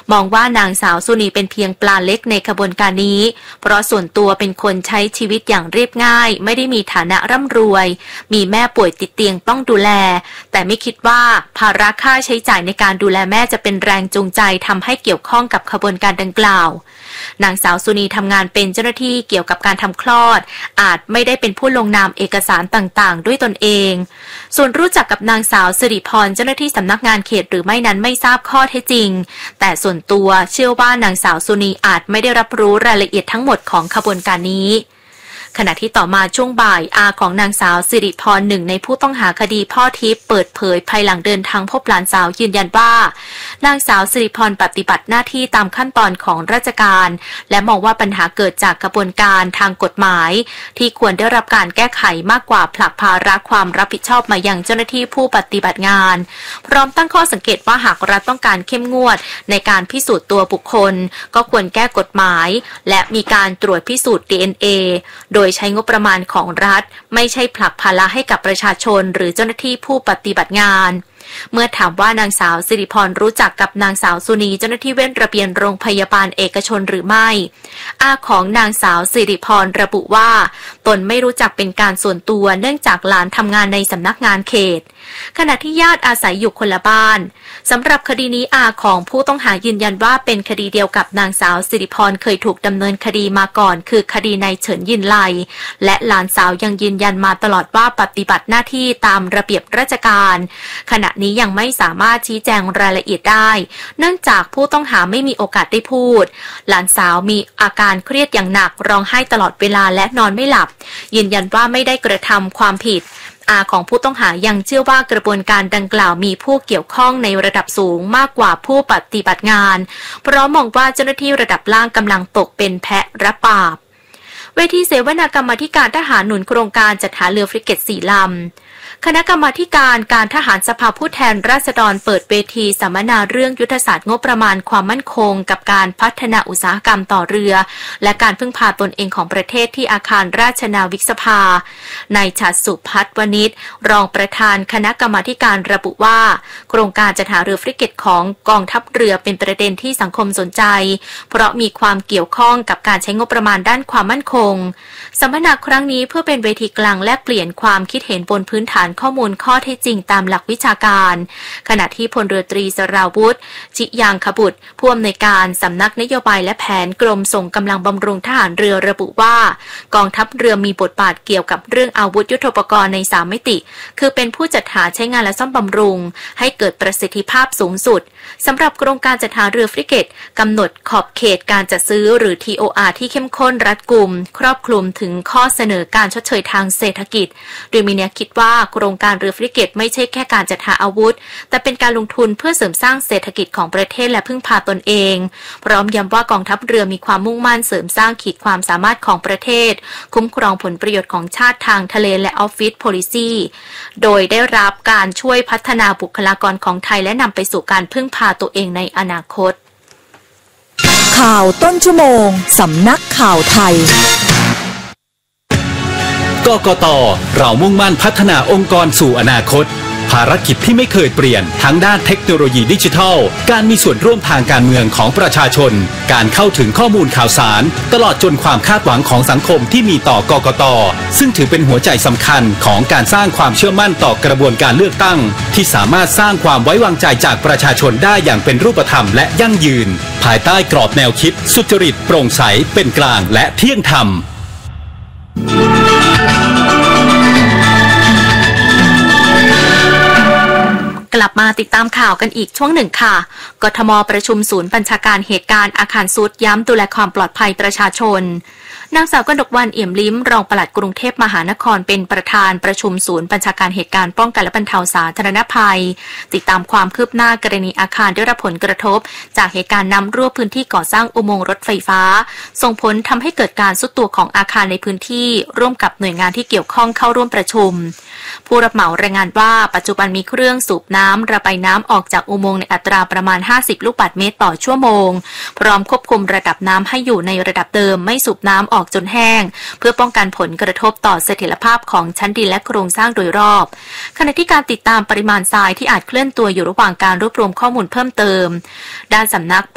มองว่านางสาวสุนีเป็นเพียงปลาเล็กในขบวนการนี้เพราะส่วนตัวเป็นคนใช้ชีวิตอย่างเรียบง่ายไม่ได้มีฐานะร่ำรวยมีแม่ป่วยติดเตียงต้องดูแลแต่ไม่คิดว่าภาระค่าใช้จ่ายในการดูแลแม่จะเป็นแรงจูงใจทำให้เกี่ยวข้องกับขบวนการดังกล่าวนางสาวสุนีทำงานเป็นเจ้าหน้าที่เกี่ยวกับการทำคลอดอาจไม่ได้เป็นผู้ลงนามเอกสารต่างๆด้วยตนเองส่วนรู้จักกับนางสาวสิริพรเจ้าหน้าที่สำนักงานเขตหรือไม่นั้นไม่ทราบข้อเท็จจริงแต่ส่วนตัวเชื่อว่านางสาวสุนีอาจไม่ได้รับรู้รายละเอียดทั้งหมดของขบวนการนี้ขณะที่ต่อมาช่วงบ่ายอาของนางสาวสิริพรหนึ่งในผู้ต้องหาคดีพ่อทิพย์เปิดเผยภายหลังเดินทางพบหลานสาวยืนยันว่านางสาวสิริพรปฏิบัติหน้าที่ตามขั้นตอนของราชการและมองว่าปัญหาเกิดจากกระบวนการทางกฎหมายที่ควรได้รับการแก้ไขมากกว่าผลักภาระความรับผิดชอบมายังเจ้าหน้าที่ผู้ปฏิบัติงานพร้อมตั้งข้อสังเกตว่าหากรัฐต้องการเข้มงวดในการพิสูจน์ตัวบุคคลก็ควรแก้กฎหมายและมีการตรวจพิสูจน์ DNA โดยใช้งบประมาณของรัฐไม่ใช่ผลักภาระให้กับประชาชนหรือเจ้าหน้าที่ผู้ปฏิบัติงานเมื่อถามว่านางสาวสิริพรรู้จักกับนางสาวสุนีเจ้าหน้าที่เวชระเบียนโรงพยาบาลเอกชนหรือไม่อาของนางสาวสิริพรระบุว่าตนไม่รู้จักเป็นการส่วนตัวเนื่องจากหลานทำงานในสำนักงานเขตขณะที่ญาติอาศัยอยู่คนละบ้านสำหรับคดีนี้อาของผู้ต้องหายืนยันว่าเป็นคดีเดียวกับนางสาวสิริพรเคยถูกดำเนินคดีมาก่อนคือคดีนายเฉินยินไลและหลานสาวยังยืนยันมาตลอดว่าปฏิบัติหน้าที่ตามระเบียบราชการขณะนี้ยังไม่สามารถชี้แจงรายละเอียดได้เนื่องจากผู้ต้องหาไม่มีโอกาสได้พูดหลานสาวมีอาการเครียดอย่างหนักร้องไห้ตลอดเวลาและนอนไม่หลับยืนยันว่าไม่ได้กระทำความผิดอาของผู้ต้องหายังเชื่อว่ากระบวนการดังกล่าวมีผู้เกี่ยวข้องในระดับสูงมากกว่าผู้ปฏิบัติงานเพราะมองว่าเจ้าหน้าที่ระดับล่างกำลังตกเป็นแพะรับบาปเวทีเสวนากรรมาธิการทหารหนุนโครงการจัดหาเรือฟริเกต4 ลำคณะกรรมาธิการการทหารสภาผู้แทนราษฎรเปิดเวทีสัมมนาเรื่องยุทธศาสตร์งบประมาณความมั่นคงกับการพัฒนาอุตสาหกรรมต่อเรือและการพึ่งพาตนเองของประเทศที่อาคารราชนาวิกสภานายฉัตรสุพัฒน์วณิชรองประธานคณะกรรมาธิการระบุว่าโครงการจัดหาเรือฟริเกตของกองทัพเรือเป็นประเด็นที่สังคมสนใจเพราะมีความเกี่ยวข้องกับการใช้งบประมาณด้านความมั่นคงสัมมนาครั้งนี้เพื่อเป็นเวทีกลางแลกเปลี่ยนความคิดเห็นบนพื้นฐานข้อมูลข้อเท็จจริงตามหลักวิชาการขณะที่พลเรือตรีสราวุธจิยางคบุตรผู้อำนวยการสำนักนโยบายและแผนกรมส่งกำลังบำรุงทหารเรือระบุว่ากองทัพเรือมีบทบาทเกี่ยวกับเรื่องอาวุธยุทโธปกรณ์ใน3 มิติคือเป็นผู้จัดหาใช้งานและซ่อมบำรุงให้เกิดประสิทธิภาพสูงสุดสำหรับโครงการจัดหาเรือฟริเกตกำหนดขอบเขตการจัดซื้อหรือ TOR ที่เข้มข้นรัดกุมครอบคลุมถึงข้อเสนอการชดเชยทางเศรษฐกิจโดยมีแนวคิดว่าโครงการเรือฟริเกตไม่ใช่แค่การจัดหาอาวุธแต่เป็นการลงทุนเพื่อเสริมสร้างเศรษฐกิจของประเทศและพึ่งพาตนเองพร้อมย้ำว่ากองทัพเรือมีความมุ่งมั่นเสริมสร้างขีดความสามารถของประเทศคุ้มครองผลประโยชน์ของชาติทางทะเลและออฟฟิศโพลิซีโดยได้รับการช่วยพัฒนาบุคลากรของไทยและนำไปสู่การพึ่งพาตัวเองในอนาคตข่าวต้นชั่วโมงสำนักข่าวไทยกกต.เรามุ่งมั่นพัฒนาองค์กรสู่อนาคตภารกิจที่ไม่เคยเปลี่ยนทั้งด้านเทคโนโลยีดิจิทัลการมีส่วนร่วมทางการเมืองของประชาชนการเข้าถึงข้อมูลข่าวสารตลอดจนความคาดหวังของสังคมที่มีต่อกกต.ซึ่งถือเป็นหัวใจสำคัญของการสร้างความเชื่อมั่นต่อกระบวนการเลือกตั้งที่สามารถสร้างความไว้วางใจจากประชาชนได้อย่างเป็นรูปธรรมและยั่งยืนภายใต้กรอบแนวคิดสุจริตโปร่งใสเป็นกลางและเที่ยงธรรมกลับมาติดตามข่าวกันอีกช่วงหนึ่งค่ะกทม.ประชุมศูนย์บัญชาการเหตุการณ์อาคารซุดย้ำดูแลความปลอดภัยประชาชนนางสาวกนกวรรณเอี่ยมลิ้มรองปลัดกรุงเทพมหานครเป็นประธานประชุมศูนย์บัญชาการเหตุการณ์ป้องกันและบรรเทาสาธารณภัยติดตามความคืบหน้ากรณีอาคารได้รับผลกระทบจากเหตุการณ์น้ำรั่วพื้นที่ก่อสร้างอุโมงค์รถไฟฟ้าส่งผลทำให้เกิดการทรุดตัวของอาคารในพื้นที่ร่วมกับหน่วยงานที่เกี่ยวข้องเข้าร่วมประชุมผู้รับเหมารายงานว่าปัจจุบันมีเครื่องสูบน้ำระบายน้ำออกจากอุโมงค์ในอัตราประมาณ50ลูกบาศก์เมตรต่อชั่วโมงพร้อมควบคุมระดับน้ำให้อยู่ในระดับเดิมไม่สูบน้ำออกจนแห้งเพื่อป้องกันผลกระทบต่อเสถียรภาพของชั้นดินและโครงสร้างโดยรอบขณะที่การติดตามปริมาณทรายที่อาจเคลื่อนตัวอยู่ระหว่างการรวบรวมข้อมูลเพิ่มเติมด้านสำนัก